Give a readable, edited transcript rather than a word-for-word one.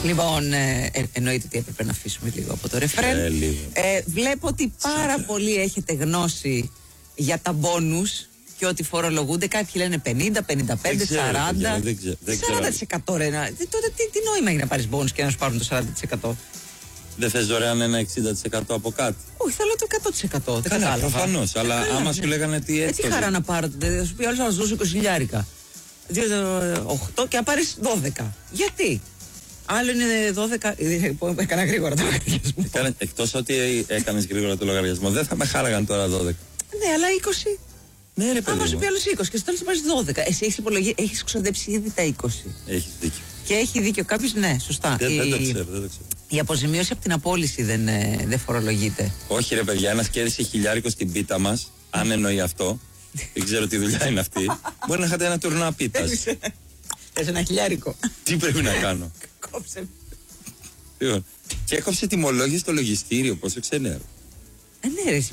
Λοιπόν, εννοείται ότι έπρεπε να αφήσουμε λίγο από το ρεφρέν. Βλέπω ότι πάρα πολλοί έχετε γνώση για τα μπόνους και ότι φορολογούνται. Κάποιοι λένε 50, 55, 40. 40% ρε. Τότε τι νόημα έχει να πάρεις μπόνους και να σου πάρουν το 40%? Δεν θες δωρεάν ένα 60% από κάτι? Όχι, θέλω το 100%. Καλά, προφανώς. Αλλά άμα σου λέγανε τι έτσι. Τι χαρά να πάρω, θα σου πει άλλος να σου δώσω 20.000. 8 και να πάρεις 12. Γιατί? Άλλο είναι 12. Έκανα γρήγορα το λογαριασμό. Εκτός ότι έκανες γρήγορα το λογαριασμό, δεν θα με χάραγαν τώρα 12. Ναι, αλλά 20. Ναι, ρε παιδί. Άμα σου πει άλλος 20 και στο τέλος θα πάρεις 12. Εσύ έχεις ξοδέψει ήδη τα 20. Έχεις δίκιο. Και έχει δίκιο κάποιος, ναι, σωστά. Δεν το ξέρω. Η αποζημίωση από την απόλυση δεν φορολογείται. Όχι, ρε παιδιά, ένας κέρδισε 1.000 στην πίτα μας. Αν εννοεί αυτό, δεν ξέρω τι δουλειά είναι αυτή. Μπορεί να είχατε ένα τουρνουά πίτας. Θες ένα 1.000. Τι πρέπει να κάνω? Κόψε. Και έκοψε τιμολόγια στο λογιστήριο, πόσο ξενέρο. Ναι, ρε,